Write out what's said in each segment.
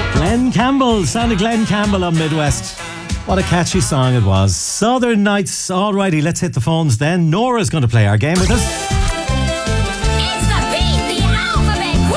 Glenn Campbell, sound of Glenn Campbell on Midwest. What a catchy song it was. Southern Nights. Alrighty, let's hit the phones then. Nora's going to play our game with us. It's the Beat the Alphabet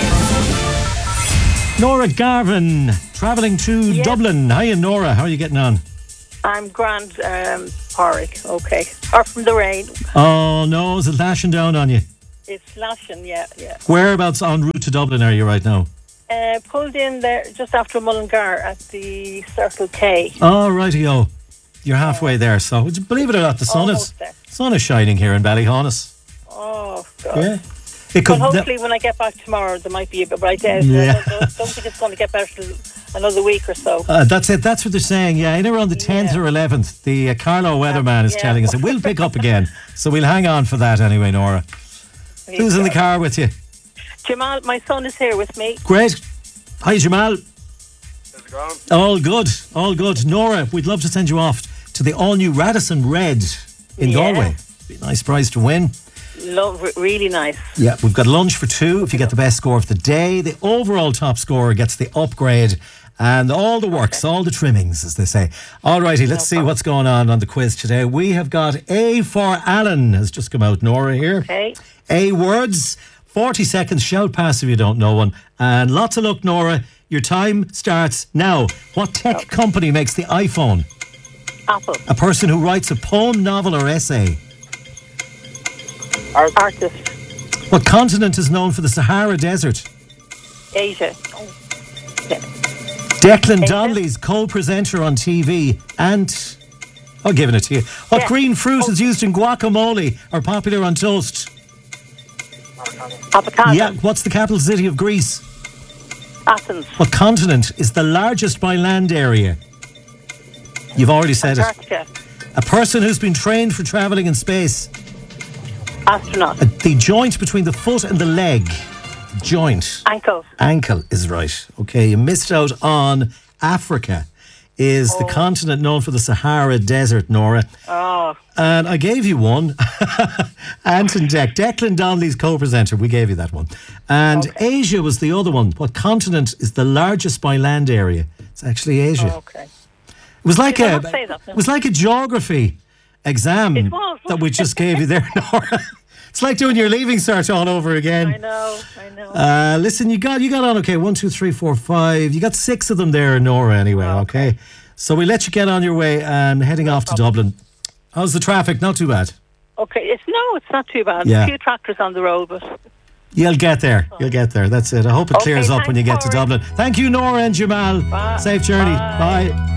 Quiz. Nora Garvin, travelling to Dublin. Hiya, Nora. How are you getting on? I'm grand, Porrick, okay. Apart from the rain. Oh no, is it lashing down on you? It's lashing, yeah. Whereabouts en route to Dublin are you right now? Pulled in there just after Mullingar at the Circle K. Oh, righty-o. You're halfway there, so would you believe it or not, the sun is shining here in Ballyhonus. Oh, God. Yeah. It could, but hopefully when I get back tomorrow, there might be a bit bright out. Yeah. I don't think it's going to get better till another week or so. That's it. That's what they're saying. Yeah, in around the 10th or 11th, the Carlo weatherman is telling us it will pick up again. So we'll hang on for that anyway, Nora. Who's in the car with you? Jamal, my son is here with me. Great. Hi, Jamal. How's it going? All good. All good. Nora, we'd love to send you off to the all-new Radisson Red in Galway. Be a nice prize to win. Really nice. Yeah, we've got lunch for two if you get the best score of the day. The overall top scorer gets the upgrade and all the works, all the trimmings, as they say. Alrighty, let's see what's going on the quiz today. We have got A for Alan has just come out. Nora here. Okay. A words, 40 seconds, shout pass if you don't know one. And lots of luck, Nora. Your time starts now. What tech company makes the iPhone? Apple. A person who writes a poem, novel or essay? Artist. What continent is known for the Sahara Desert? Asia. Declan Donnelly's co-presenter on TV and... I'm giving it to you. What green fruit is used in guacamole or popular on toast? Avocado. Yeah, what's the capital city of Greece? Athens. What continent is the largest by land area? You've already said Antarctica. it. A person who's been trained for travelling in space. Astronaut. The joint between the foot and the leg. Joint. Ankle. Ankle is right. Okay, you missed out on Africa. Is the continent known for the Sahara Desert, Nora? Oh. And I gave you one. Anton Declan Donnelly's co-presenter. We gave you that one. And Asia was the other one. What continent is the largest by land area? It's actually Asia. Okay. It was like a geography exam that we just gave you there, Nora. It's like doing your leaving cert all over again. I know. Listen, you got on okay. 1, 2, 3, 4, 5. You got 6 of them there, Nora. Anyway, okay. So we let you get on your way and heading off to Dublin. How's the traffic? Not too bad. Okay, it's not too bad. Yeah. A few tractors on the road, but you'll get there. You'll get there. That's it. I hope it clears up when you get to Porrick. Dublin. Thank you, Nora and Jamal. Bye. Safe journey. Bye. Bye.